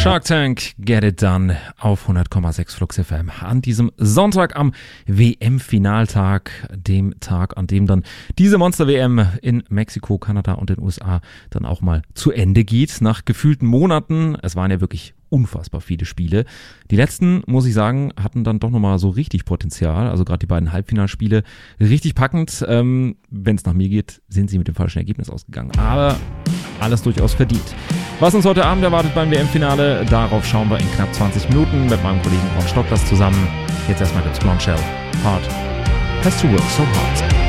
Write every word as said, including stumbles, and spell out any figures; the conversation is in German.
Shark Tank, Get It Done auf hundert Komma sechs Flux F M an diesem Sonntag am W M-Finaltag, dem Tag, an dem dann diese Monster-W M in Mexiko, Kanada und den U S A dann auch mal zu Ende geht. Nach gefühlten Monaten, es waren ja wirklich unfassbar viele Spiele. Die letzten, muss ich sagen, hatten dann doch nochmal so richtig Potenzial, also gerade die beiden Halbfinalspiele richtig packend. Ähm, wenn es nach mir geht, sind sie mit dem falschen Ergebnis ausgegangen, aber alles durchaus verdient. Was uns heute Abend erwartet beim W M-Finale, darauf schauen wir in knapp zwanzig Minuten mit meinem Kollegen Ron Stocklas zusammen. Jetzt erstmal gibt's Blonde Shell, Hard Has to Work So Hard.